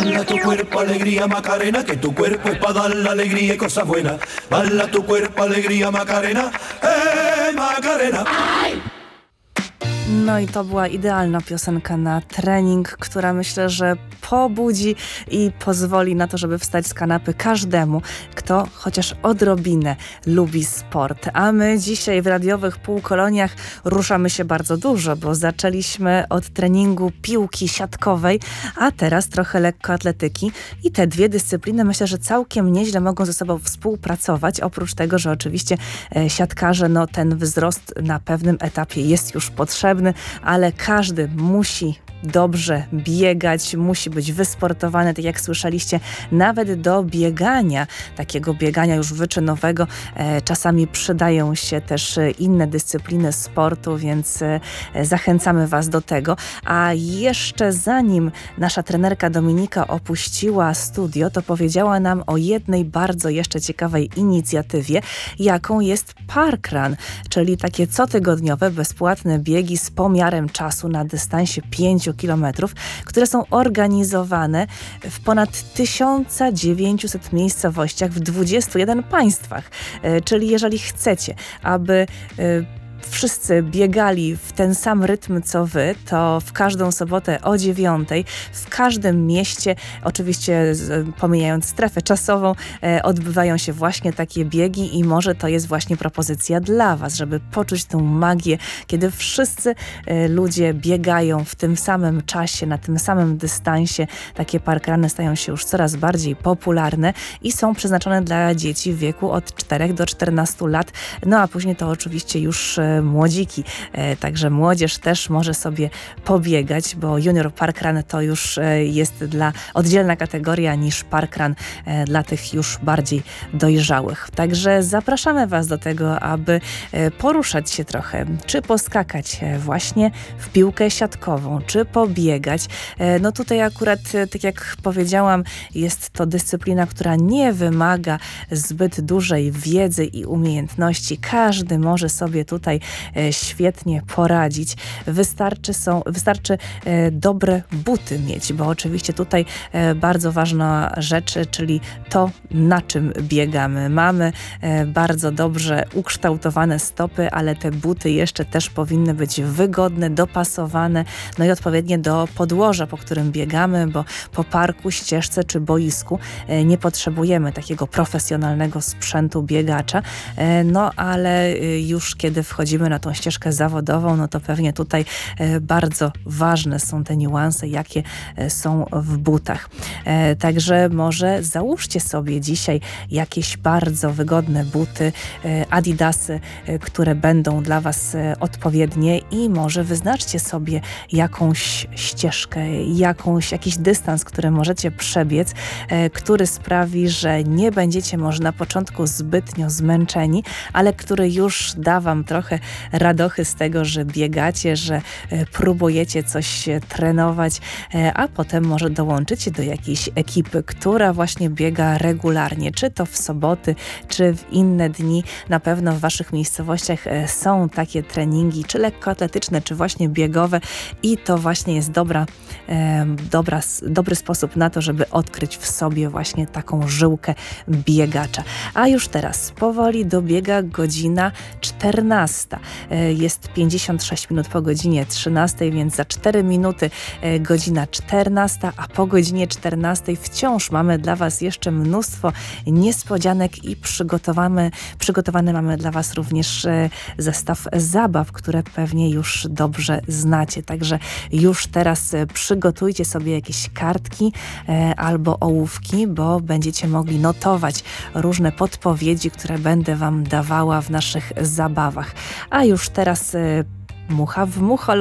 Baila tu cuerpo, alegría, Macarena, que tu cuerpo es para dar la alegría y cosas buenas. Baila tu cuerpo, alegría, Macarena, Macarena. No i to była idealna piosenka na trening, która myślę, że pobudzi i pozwoli na to, żeby wstać z kanapy każdemu, kto chociaż odrobinę lubi sport. A my dzisiaj w radiowych półkoloniach ruszamy się bardzo dużo, bo zaczęliśmy od treningu piłki siatkowej, a teraz trochę lekkoatletyki i te dwie dyscypliny myślę, że całkiem nieźle mogą ze sobą współpracować. Oprócz tego, że oczywiście siatkarze, no ten wzrost na pewnym etapie jest już potrzebny, ale każdy musi dobrze biegać, musi być wysportowany, tak jak słyszeliście, nawet do biegania, takiego biegania już wyczynowego. Czasami przydają się też inne dyscypliny sportu, więc zachęcamy Was do tego. A jeszcze zanim nasza trenerka Dominika opuściła studio, to powiedziała nam o jednej bardzo jeszcze ciekawej inicjatywie, jaką jest Parkrun, czyli takie cotygodniowe, bezpłatne biegi z pomiarem czasu na dystansie 5 kilometrów, które są organizowane w ponad 1900 miejscowościach w 21 państwach. Czyli jeżeli chcecie, aby wszyscy biegali w ten sam rytm co wy, to w każdą sobotę o 9:00 w każdym mieście, oczywiście pomijając strefę czasową, odbywają się właśnie takie biegi i może to jest właśnie propozycja dla Was, żeby poczuć tę magię, kiedy wszyscy ludzie biegają w tym samym czasie, na tym samym dystansie. Takie parkruny stają się już coraz bardziej popularne i są przeznaczone dla dzieci w wieku od 4 do 14 lat, no a później to oczywiście już młodziki, także młodzież też może sobie pobiegać, bo Junior Parkrun to już jest oddzielna kategoria niż Parkrun dla tych już bardziej dojrzałych. Także zapraszamy Was do tego, aby poruszać się trochę, czy poskakać właśnie w piłkę siatkową, czy pobiegać. No tutaj akurat, tak jak powiedziałam, jest to dyscyplina, która nie wymaga zbyt dużej wiedzy i umiejętności. Każdy może sobie tutaj świetnie poradzić. Wystarczy dobre buty mieć, bo oczywiście tutaj bardzo ważna rzecz, czyli to, na czym biegamy. Mamy bardzo dobrze ukształtowane stopy, ale te buty jeszcze też powinny być wygodne, dopasowane, no i odpowiednie do podłoża, po którym biegamy, bo po parku, ścieżce czy boisku nie potrzebujemy takiego profesjonalnego sprzętu biegacza, no ale już kiedy wchodzimy na tą ścieżkę zawodową, no to pewnie tutaj bardzo ważne są te niuanse, jakie są w butach. Także może załóżcie sobie dzisiaj jakieś bardzo wygodne buty, Adidasy, które będą dla Was odpowiednie i może wyznaczcie sobie jakąś ścieżkę, jakiś dystans, który możecie przebiec, który sprawi, że nie będziecie może na początku zbytnio zmęczeni, ale który już da Wam trochę radochy z tego, że biegacie, że próbujecie coś trenować, a potem może dołączycie do jakiejś ekipy, która właśnie biega regularnie, czy to w soboty, czy w inne dni. Na pewno w Waszych miejscowościach są takie treningi, czy lekkoatletyczne, czy właśnie biegowe i to właśnie jest dobry sposób na to, żeby odkryć w sobie właśnie taką żyłkę biegacza. A już teraz powoli dobiega godzina 14. Jest 56 minut po godzinie 13, więc za 4 minuty godzina 14, a po godzinie 14 wciąż mamy dla Was jeszcze mnóstwo niespodzianek i przygotowany mamy dla Was również zestaw zabaw, które pewnie już dobrze znacie. Także już teraz przygotujcie sobie jakieś kartki albo ołówki, bo będziecie mogli notować różne podpowiedzi, które będę Wam dawała w naszych zabawach. A już teraz mucha w mucho